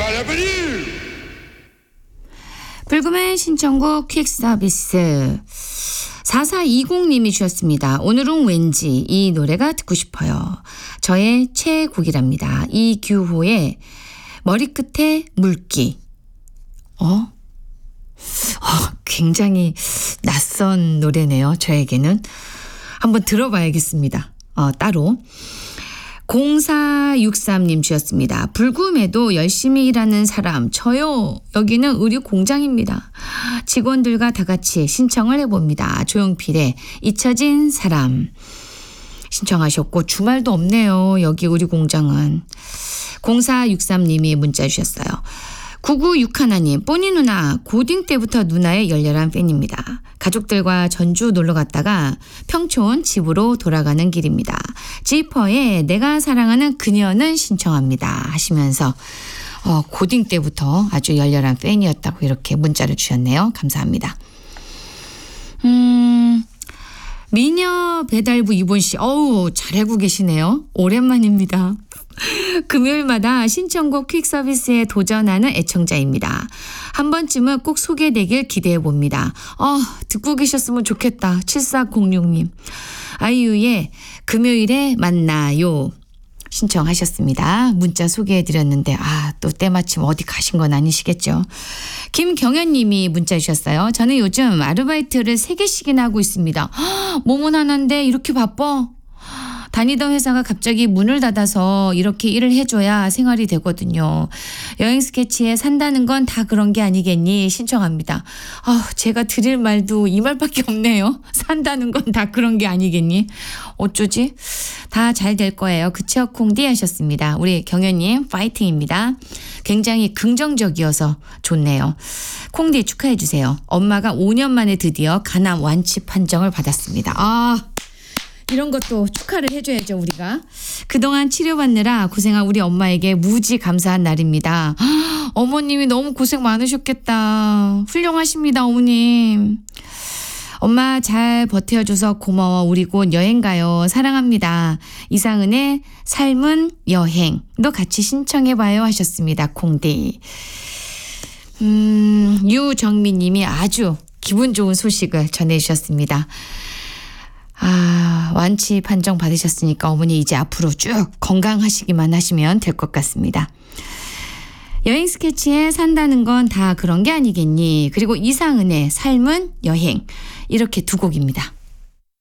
불금의 신청곡 퀵 서비스 4420님이 주셨습니다. 오늘은 왠지 이 노래가 듣고 싶어요. 저의 최애곡이랍니다. 이규호의 머리끝에 물기. 굉장히 낯선 노래네요. 저에게는. 한번 들어봐야겠습니다. 따로. 0463님 주셨습니다. 불금에도 열심히 일하는 사람 저요. 여기는 의류 공장입니다. 직원들과 다 같이 신청을 해봅니다. 조용필의 잊혀진 사람 신청하셨고 주말도 없네요. 여기 의류 공장은. 0463님이 문자 주셨어요. 9961님 뽀니 누나 고딩 때부터 누나의 열렬한 팬입니다. 가족들과 전주 놀러 갔다가 평촌 집으로 돌아가는 길입니다. 지퍼의 내가 사랑하는 그녀는 신청합니다 하시면서 고딩 때부터 아주 열렬한 팬이었다고 이렇게 문자를 주셨네요. 감사합니다. 미녀 배달부 이본 씨 잘 알고 계시네요. 오랜만입니다. 금요일마다 신청곡 퀵 서비스에 도전하는 애청자입니다. 한 번쯤은 꼭 소개되길 기대해 봅니다. 듣고 계셨으면 좋겠다. 7406님. 아이유의 금요일에 만나요 신청하셨습니다. 문자 소개해 드렸는데 또 때마침 어디 가신 건 아니시겠죠. 김경현 님이 문자 주셨어요. 저는 요즘 아르바이트를 3개씩이나 하고 있습니다. 뭐뭐 하는데 이렇게 바빠? 다니던 회사가 갑자기 문을 닫아서 이렇게 일을 해줘야 생활이 되거든요. 여행 스케치에 산다는 건 다 그런 게 아니겠니? 신청합니다. 제가 드릴 말도 이 말밖에 없네요. 산다는 건 다 그런 게 아니겠니? 어쩌지? 다 잘 될 거예요. 그쵸? 콩디 하셨습니다. 우리 경현님 파이팅입니다. 굉장히 긍정적이어서 좋네요. 콩디 축하해 주세요. 엄마가 5년 만에 드디어 간암 완치 판정을 받았습니다. 이런 것도 축하를 해줘야죠, 우리가. 그동안 치료받느라 고생한 우리 엄마에게 무지 감사한 날입니다. 어머님이 너무 고생 많으셨겠다. 훌륭하십니다, 어머님. 엄마 잘 버텨줘서 고마워. 우리 곧 여행 가요. 사랑합니다. 이상은의 삶은 여행도 같이 신청해봐요 하셨습니다. 콩디. 유정민 님이 아주 기분 좋은 소식을 전해주셨습니다. 완치 판정 받으셨으니까 어머니 이제 앞으로 쭉 건강하시기만 하시면 될 것 같습니다. 여행 스케치에 산다는 건 다 그런 게 아니겠니? 그리고 이상은의 삶은 여행 이렇게 두 곡입니다.